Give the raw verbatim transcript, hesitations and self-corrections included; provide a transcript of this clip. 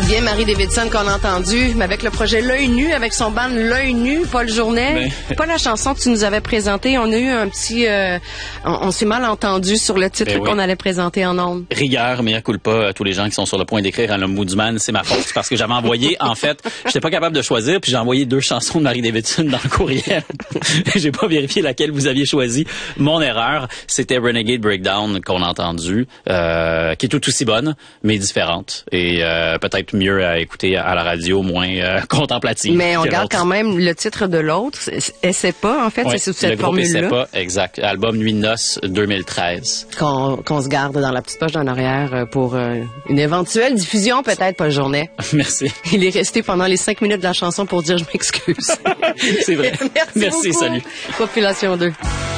bien Marie Davidson qu'on a entendu, mais avec le projet L'œil nu, avec son band L'œil nu, Paul Journet. Ben... Pas la chanson que tu nous avais présentée. On a eu un petit... Euh, on, on s'est mal entendu sur le titre ben oui. qu'on allait présenter en ondes. Rigueur, mea culpa à tous les gens qui sont sur le point d'écrire à l'Ombudsman, c'est ma faute. Parce que j'avais envoyé, en fait, j'étais pas capable de choisir, puis j'ai envoyé deux chansons de Marie Davidson dans le courriel. J'ai pas vérifié laquelle vous aviez choisi. Mon erreur, c'était Renegade Breakdown qu'on a entendu, euh, qui est tout aussi bonne, mais différente. Et euh, peut-être mieux à écouter à la radio, moins euh, contemplative. Mais on garde quand même le titre de l'autre. Essaie pas, en fait, oui, c'est sous cette formule-là. Essaie pas, exact. Album Nuit de noces deux mille treize. Qu'on, qu'on se garde dans la petite poche d'en arrière pour euh, une éventuelle diffusion, peut-être, Paul Journet. Merci. Il est resté pendant les cinq minutes de la chanson pour dire je m'excuse. C'est vrai. Merci, Merci, beaucoup. Salut. Population deux.